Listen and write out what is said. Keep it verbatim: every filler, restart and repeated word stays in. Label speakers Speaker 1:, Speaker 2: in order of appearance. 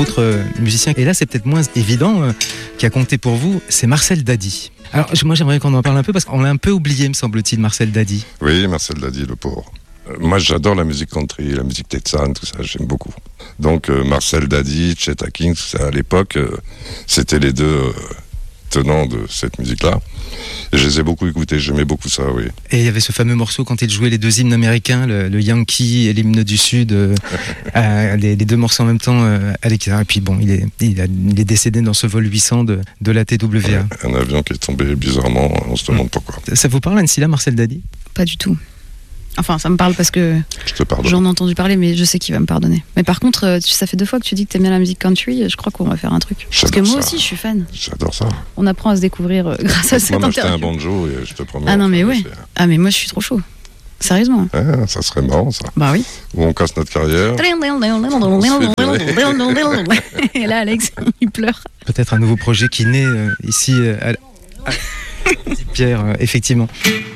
Speaker 1: autre euh, musicien. Et là, c'est peut-être moins évident, euh, qui a compté pour vous, c'est Marcel Dady. Alors, moi, j'aimerais qu'on en parle un peu parce qu'on l'a un peu oublié, me semble-t-il, Marcel Dady.
Speaker 2: Oui, Marcel Dady, le pauvre. Euh, moi, j'adore la musique country, la musique texane, tout ça, j'aime beaucoup. Donc, euh, Marcel Dady, Chet Atkins, tout ça, à l'époque, euh, c'était les deux euh, tenants de cette musique-là. Et je les ai beaucoup écoutés, j'aimais beaucoup ça, oui.
Speaker 1: Et il y avait ce fameux morceau quand il jouait les deux hymnes américains, le, le Yankee et l'hymne du Sud, euh, à, les, les deux morceaux en même temps euh, à l'écart. Et puis bon, il est, il, a, il est décédé dans ce vol huit cents de, de la T W A.
Speaker 2: Ouais, un avion qui est tombé bizarrement, on se demande pourquoi.
Speaker 1: Ça vous parle, Ancilla, Marcel Dady ?
Speaker 3: Pas du tout. Enfin, ça me parle parce que
Speaker 2: Je te pardonne.
Speaker 3: j'en ai entendu parler, mais je sais qu'il va me pardonner. Mais par contre, euh, tu- ça fait deux fois que tu dis que t'aimes bien la musique country, je crois qu'on va faire un truc. Parce que
Speaker 2: J'adore
Speaker 3: moi
Speaker 2: ça.
Speaker 3: aussi, je suis fan.
Speaker 2: J'adore ça.
Speaker 3: On apprend à se découvrir euh, grâce à cette
Speaker 2: Moi, m'acheter un
Speaker 3: interview.
Speaker 2: banjo et je te promets.
Speaker 3: Ah non,
Speaker 2: on
Speaker 3: mais
Speaker 2: va
Speaker 3: ouais.
Speaker 2: faire.
Speaker 3: Ah, mais moi, je suis trop chaud. Sérieusement.
Speaker 2: Ah, ça serait marrant, ça.
Speaker 3: Bah oui.
Speaker 2: Où on casse notre carrière.
Speaker 3: Et là, Alex, il pleure.
Speaker 1: Peut-être un nouveau projet qui naît euh, ici euh, à, à Petite Pierre, euh, effectivement.